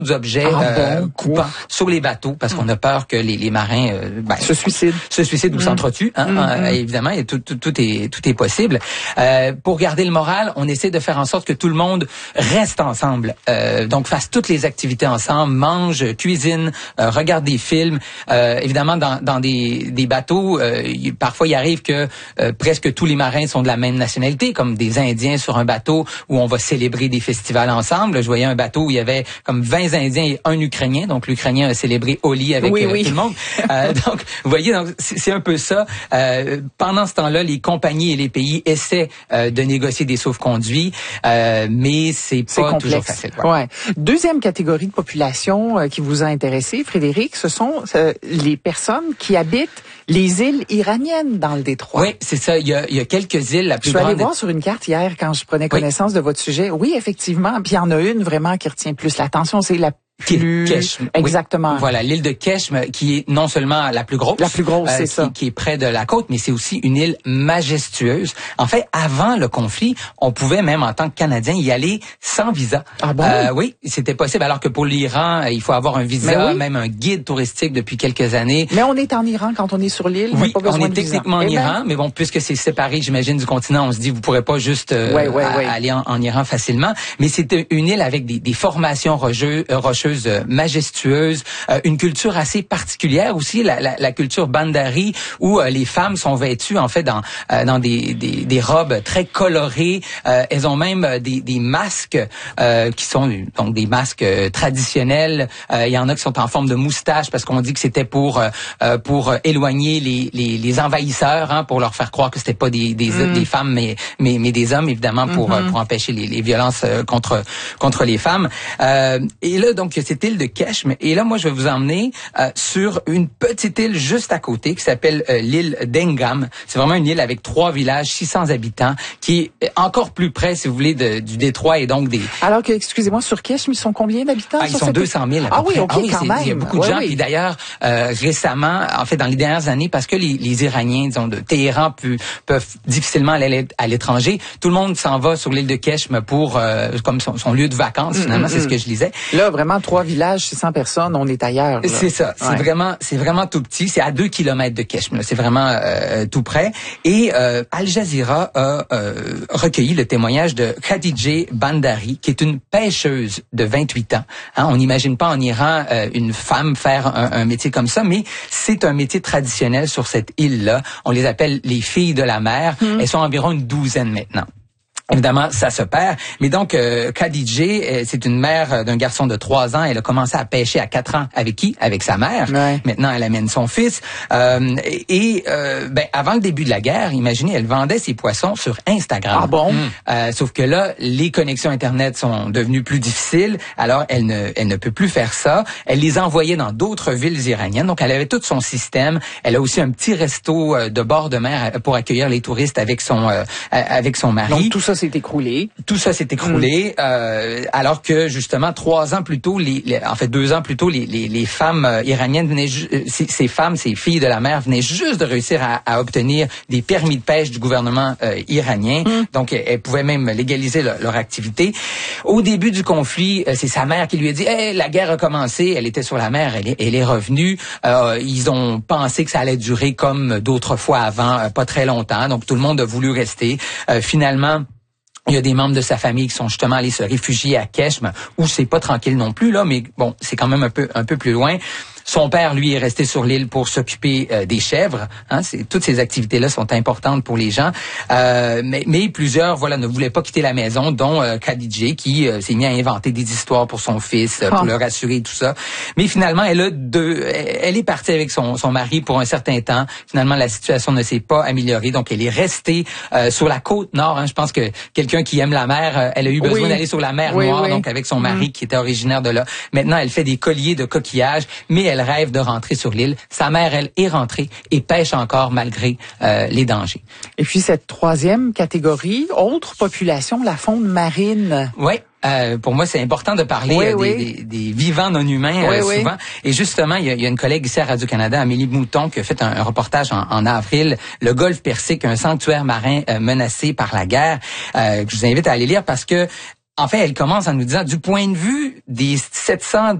objets coupants sur les bateaux parce qu'on a peur que les marins se suicident ou s'entretuent. Évidemment, et tout est possible. Pour garder le moral, on essaie de faire en sorte que tout le monde reste ensemble. Donc fasse toutes les activités ensemble, mange, cuisine, regarde des films. Évidemment, dans des bateaux, parfois il arrive que presque tous les marins sont de la même nationalité, comme des Indiens sur un bateau où on va célébrer des festivals ensemble. Je voyais un bateau où il y avait comme 20 Indiens et un Ukrainien. Donc, l'Ukrainien a célébré Holi avec tout le monde. Donc, vous voyez, donc c'est un peu ça. Pendant ce temps-là, les compagnies et les pays essaient de négocier des sauf-conduits, mais c'est pas toujours facile. Ouais. Deuxième catégorie de population qui vous a intéressé, Frédéric, ce sont les personnes qui habitent les îles iraniennes dans le détroit. Oui, c'est ça. Il y a quelques îles. Je suis allé voir sur une carte hier quand je prenais connaissance de votre sujet. Oui, effectivement. Puis il y en a une vraiment qui retient plus l'attention, c'est la Keshm. Exactement. Oui. Voilà, l'île de Keshm, qui est non seulement la plus grosse, c'est ça, qui est près de la côte, mais c'est aussi une île majestueuse. En fait, avant le conflit, on pouvait même en tant que Canadien y aller sans visa. Ah bon? Oui, c'était possible. Alors que pour l'Iran, il faut avoir un visa, même un guide touristique depuis quelques années. Mais on est en Iran quand on est sur l'île. Oui, on est techniquement en Iran, mais bon, puisque c'est séparé, j'imagine, du continent, on se dit vous pourrez pas juste aller en Iran facilement. Mais c'était une île avec des formations rocheuses majestueuse, une culture assez particulière aussi, la culture Bandari, où les femmes sont vêtues en fait dans des robes très colorées. Elles ont même des masques qui sont donc des masques traditionnels. Il y en a qui sont en forme de moustache parce qu'on dit que c'était pour éloigner les envahisseurs, pour leur faire croire que c'était pas des femmes mais des hommes, évidemment, pour empêcher les violences contre les femmes. Et là donc cette île de Keshm. Et là, moi, je vais vous emmener sur une petite île juste à côté qui s'appelle l'île d'Engam. C'est vraiment une île avec 3 villages, 600 habitants, qui est encore plus près, si vous voulez, du détroit et donc des... Alors que, excusez-moi, sur Keshm, ils sont combien d'habitants? Ils sont 200 000 à peu près. Quand même. Il y a beaucoup de gens. Puis d'ailleurs, récemment, en fait, dans les dernières années, parce que les Iraniens, disons, de Téhéran peuvent difficilement aller à l'étranger, tout le monde s'en va sur l'île de Keshm pour comme son lieu de vacances, finalement, c'est ce que je lisais. Là, vraiment, 3 villages, 600 personnes, on est ailleurs. Là. C'est ça. C'est vraiment tout petit. C'est à 2 kilomètres de Keshm. C'est vraiment tout près. Et Al Jazeera a recueilli le témoignage de Khadijeh Bandari, qui est une pêcheuse de 28 ans. On n'imagine pas en Iran une femme faire un métier comme ça, mais c'est un métier traditionnel sur cette île-là. On les appelle les filles de la mer. Elles sont environ une 12aine maintenant. Évidemment, ça se perd. Mais donc, Khadijeh, c'est une mère d'un garçon de 3 ans. Elle a commencé à pêcher à 4 ans. Avec qui? Avec sa mère. Ouais. Maintenant, elle amène son fils. Avant le début de la guerre, imaginez, elle vendait ses poissons sur Instagram. Ah bon? Sauf que là, les connexions Internet sont devenues plus difficiles. Alors, elle ne peut plus faire ça. Elle les envoyait dans d'autres villes iraniennes. Donc, elle avait tout son système. Elle a aussi un petit resto de bord de mer pour accueillir les touristes avec son mari. Donc, tout ça s'est écroulé. Tout ça s'est écroulé, alors que justement 2 ans plus tôt, les femmes iraniennes venaient, ces filles de la mer venaient juste de réussir à obtenir des permis de pêche du gouvernement iranien. Donc elles pouvaient même légaliser leur activité. Au début du conflit, c'est sa mère qui lui a dit hey, la guerre a commencé, elle était sur la mer, elle est revenue. Ils ont pensé que ça allait durer comme d'autres fois avant, pas très longtemps. Donc tout le monde a voulu rester. Finalement, il y a des membres de sa famille qui sont justement allés se réfugier à Keshm, où c'est pas tranquille non plus là, mais bon, c'est quand même un peu plus loin. Son père, lui, est resté sur l'île pour s'occuper des chèvres. Toutes ces activités-là sont importantes pour les gens. Mais plusieurs, ne voulaient pas quitter la maison, dont Khadijeh, qui s'est mis à inventer des histoires pour son fils, pour le rassurer, tout ça. Mais finalement, elle est partie avec son mari pour un certain temps. Finalement, la situation ne s'est pas améliorée, donc elle est restée sur la côte nord. Je pense que quelqu'un qui aime la mer, elle a eu besoin d'aller sur la mer Noire, donc avec son mari qui était originaire de là. Maintenant, elle fait des colliers de coquillages, mais elle rêve de rentrer sur l'île. Sa mère, elle, est rentrée et pêche encore malgré les dangers. Et puis cette 3e catégorie, autre population, la faune marine. Oui. Pour moi, c'est important de parler des vivants non humains souvent. Et justement, il y a une collègue ici à Radio-Canada, Amélie Mouton, qui a fait un reportage en avril, le golfe Persique, un sanctuaire marin menacé par la guerre, que je vous invite à aller lire parce que En fait, elle commence en nous disant, du point de vue des 700